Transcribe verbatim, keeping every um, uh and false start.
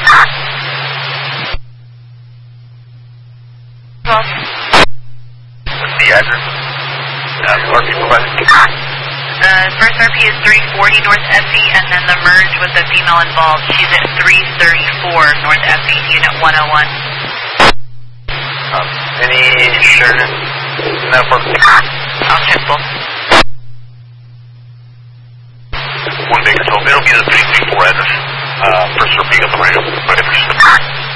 The address. Uh, R P provided. Uh, first R P is three forty North Effie, and then the merge with the female involved. She's at three thirty-four North Effie, unit one oh one. Um, any insurance? No, for I'll check both. One Baker told me it'll be the three three four address. Uh, first R P on the radio. Right,